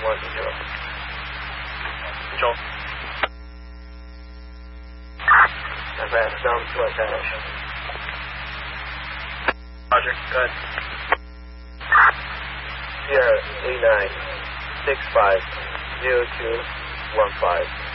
Control. Advance down to attach. Roger, go ahead. Sierra 89650215.